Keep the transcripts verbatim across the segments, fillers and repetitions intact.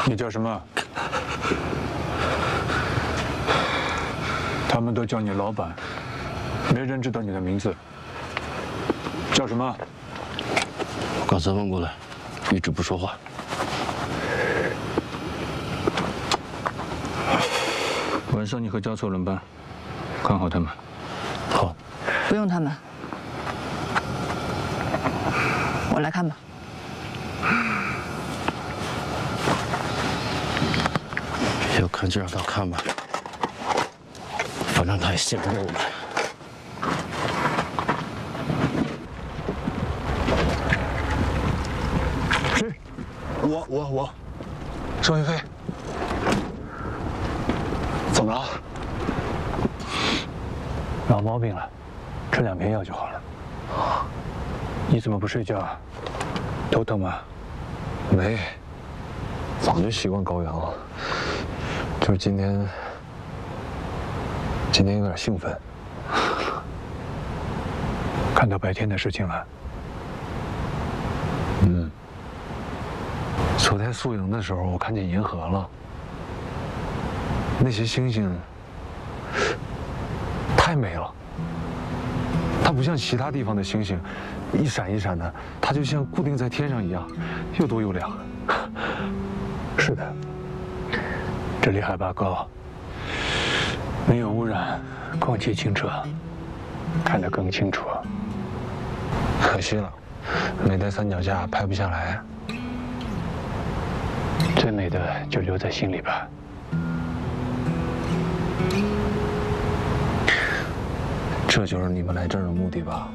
你叫什么？他们都叫你老板，没人知道你的名字。叫什么？ 我刚才问过了，一直不说话。 晚上你和嘉措轮班，看好他们。 好。 不用他们，我来看吧。 要看就让他看吧，反正他也信不过我们。 谁？我我我，邵云飞。怎么了？老毛病了，吃两片药就好了。你怎么不睡觉啊？头疼吗？ 没，早就习惯高原了。 就是今天，今天有点兴奋， 看到白天的事情了。 嗯，昨天宿营的时候，我看见银河了，那些星星太美了。它不像其他地方的星星，一闪一闪的，它就像固定在天上一样，又多又亮。 是的。 这里海拔高，没有污染，空气清澈，看得更清楚。 可惜了，没带三脚架拍不下来。 最美的就留在心里吧。 这就是你们来这儿的目的吧？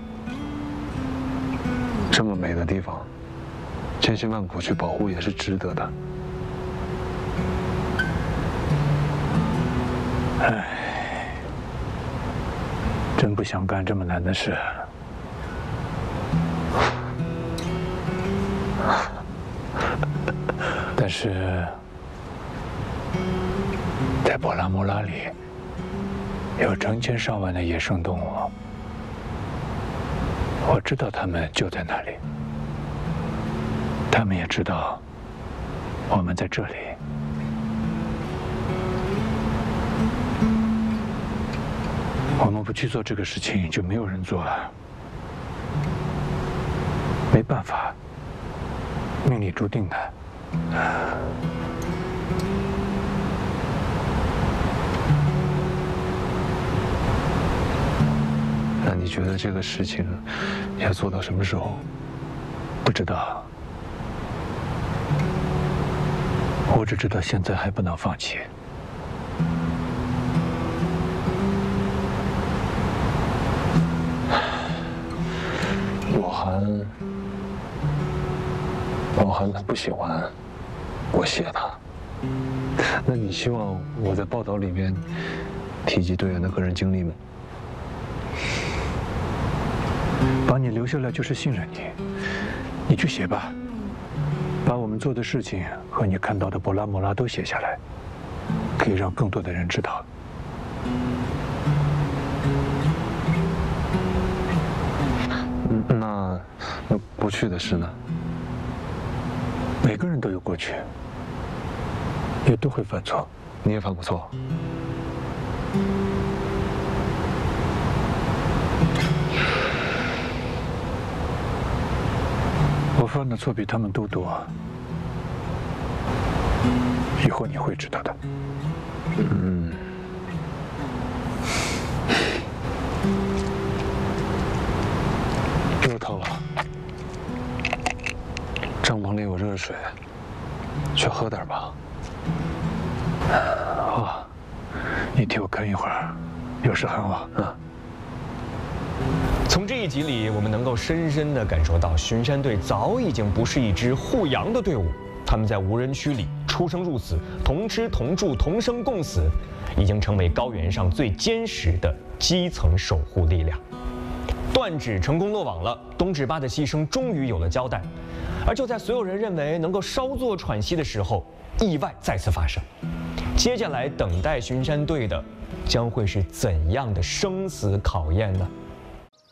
这么美的地方，千辛万苦去保护也是值得的。 唉，真不想干这么难的事。但是，在博拉摩拉里，有成千上万的野生动物。我知道它们就在那里，它们也知道我们在这里。 我们不去做这个事情，就没有人做了。没办法，命里注定的。 那你觉得这个事情要做到什么时候？ 不知道。我只知道现在还不能放弃。 老韩，老韩他不喜欢我写他。那你希望我在报道里面提及队员的个人经历吗？ 把你留下来就是信任你，你去写吧。把我们做的事情和你看到的博拉摩拉都写下来，可以让更多的人知道。 那那过去的事呢？ 每个人都有过去，也都会犯错。 你也犯过错。 我犯的错比他们都多，以后你会知道的。 嗯。 热透了，帐篷里有热水，去喝点吧。 好，你替我看一会儿，有事喊我。 嗯。 从这一集里，我们能够深深地感受到，巡山队早已经不是一支护羊的队伍，他们在无人区里出生入死，同吃同住，同生共死，已经成为高原上最坚实的基层守护力量。 断指成功落网了，东指巴的牺牲终于有了交代。而就在所有人认为能够稍作喘息的时候，意外再次发生。接下来等待巡山队的，将会是怎样的生死考验呢？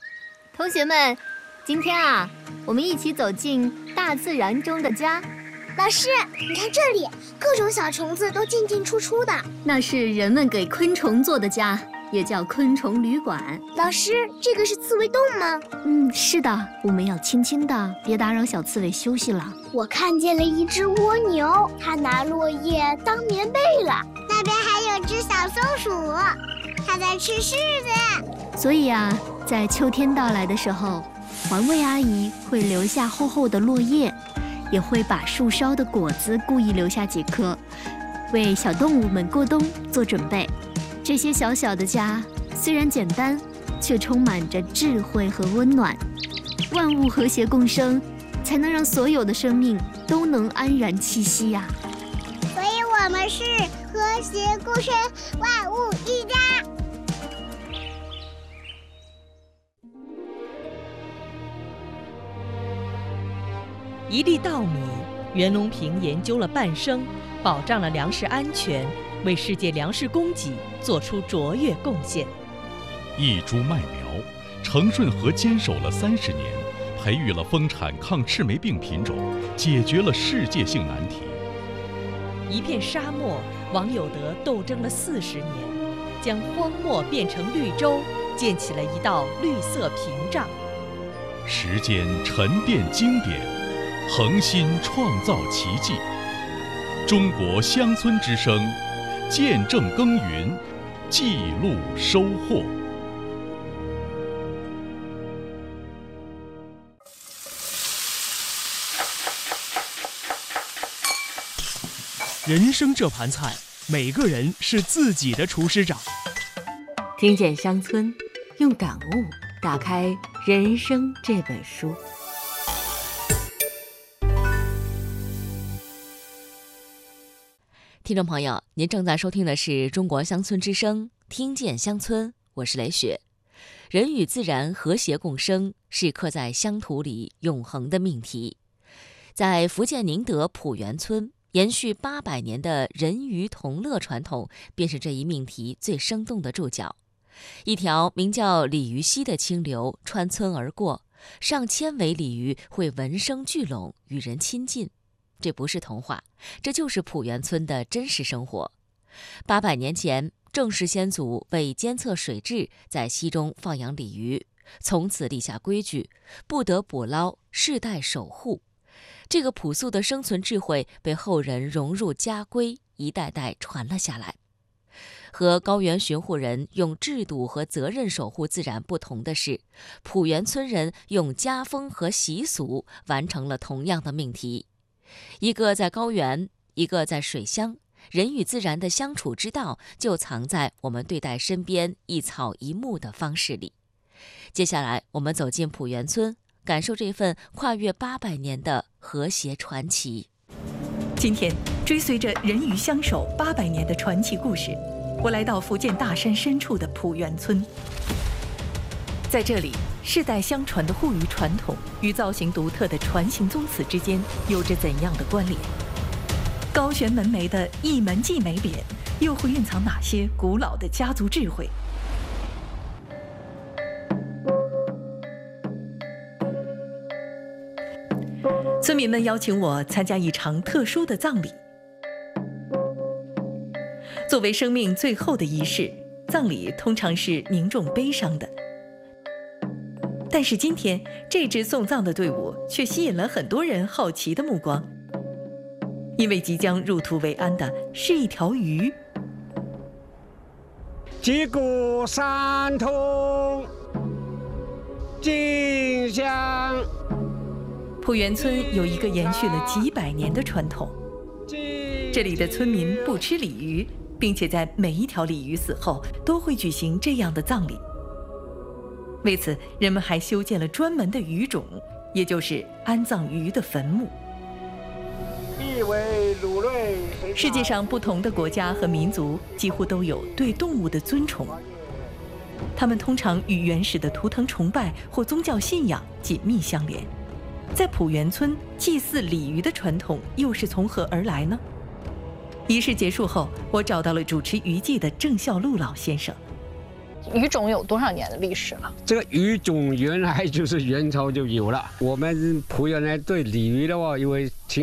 同学们，今天啊，我们一起走进大自然中的家， 老师，你看这里，各种小虫子都进进出出的。 那是人们给昆虫做的家，也叫昆虫旅馆。 老师，这个是刺猬洞吗？ 嗯，是的，我们要轻轻的，别打扰小刺猬休息了。 我看见了一只蜗牛，它拿落叶当棉被了。那边还有只小松鼠，它在吃柿子。 所以啊，在秋天到来的时候，环卫阿姨会留下厚厚的落叶，也会把树梢的果子故意留下几颗，为小动物们过冬做准备。这些小小的家虽然简单，却充满着智慧和温暖。万物和谐共生，才能让所有的生命都能安然栖息呀、啊。 所以我们是和谐共生，万物一家。 一粒稻米，袁隆平研究了半生，保障了粮食安全，为世界粮食供给做出卓越贡献。 一株麦苗，程顺和坚守了三十年，培育了丰产抗赤霉病品种，解决了世界性难题。 一片沙漠，王有德斗争了四十年，将荒漠变成绿洲，建起了一道绿色屏障。 时间沉淀经典，恒心创造奇迹。中国乡村之声，见证耕耘，记录收获。 人生这盘菜，每个人是自己的厨师长。 听见乡村，用感悟打开人生这本书。 听众朋友，您正在收听的是中国乡村之声，听见乡村，我是雷雪。人与自然和谐共生，是刻在乡土里永恒的命题。在福建宁德浦园村，延续八百年的人鱼同乐传统，便是这一命题最生动的注脚。一条名叫鲤鱼溪的清流穿村而过，上千尾鲤鱼会闻声聚拢，与人亲近。这不是童话，这就是浦园村的真实生活。八百年前，郑氏先祖为监测水质，在溪中放养鲤鱼，从此立下规矩，不得捕捞，世代守护。这个朴素的生存智慧被后人融入家规，一代代传了下来。和高原巡护人用制度和责任守护自然不同的是，浦园村人用家风和习俗完成了同样的命题。一个在高原，一个在水乡，人与自然的相处之道就藏在我们对待身边一草一木的方式里。接下来，我们走进浦园村，感受这份跨越八百年的和谐传奇。 今天，追随着人鱼相守八百年的传奇故事，我来到福建大山深处的浦园村。在这里，世代相传的护鱼传统与造型独特的船形宗祠之间有着怎样的关联？高悬门楣的一门记美匾，又会蕴藏哪些古老的家族智慧？村民们邀请我参加一场特殊的葬礼。作为生命最后的仪式，葬礼通常是凝重悲伤的。但是今天，这支送葬的队伍却吸引了很多人好奇的目光，因为即将入土为安的是一条鱼。 击鼓三通，进香。 浦园村有一个延续了几百年的传统，这里的村民不吃鲤鱼，并且在每一条鲤鱼死后都会举行这样的葬礼。为此，人们还修建了专门的鱼冢，也就是安葬鱼的坟墓。世界上不同的国家和民族几乎都有对动物的尊崇，他们通常与原始的图腾崇拜或宗教信仰紧密相连。在浦园村，祭祀鲤鱼的传统又是从何而来呢？仪式结束后，我找到了主持渔祭的郑孝禄老先生。 鱼种有多少年的历史了？ 这个鱼种原来就是元朝就有了。我们浦园呢对鲤鱼的话，因为